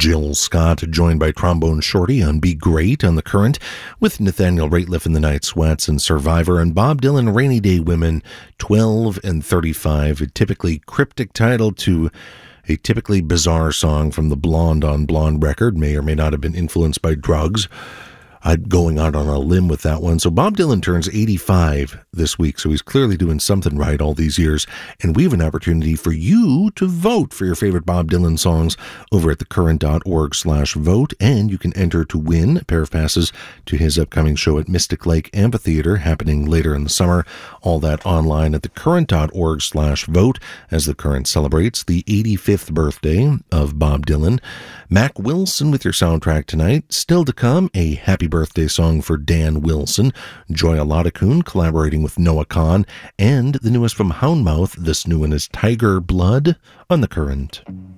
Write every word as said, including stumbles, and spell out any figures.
Jill Scott, joined by Trombone Shorty on Be Great on The Current, with Nathaniel Rateliff in The Night Sweats and Survivor, and Bob Dylan, Rainy Day Women, twelve and thirty-five, a typically cryptic title to a typically bizarre song from the Blonde on Blonde record, may or may not have been influenced by drugs. I'm going out on a limb with that one. So Bob Dylan turns eighty-five this week, so he's clearly doing something right all these years. And we have an opportunity for you to vote for your favorite Bob Dylan songs over at thecurrent.org slash vote. And you can enter to win a pair of passes to his upcoming show at Mystic Lake Amphitheater, happening later in the summer. All that online at thecurrent.org slash vote as The Current celebrates the eighty-fifth birthday of Bob Dylan. Mac Wilson with your soundtrack tonight. Still to come, a happy birthday song for Dan Wilson, Joy Aladakun collaborating with Noah Kahn, and the newest from Houndmouth. This new one is Tiger Blood on The Current.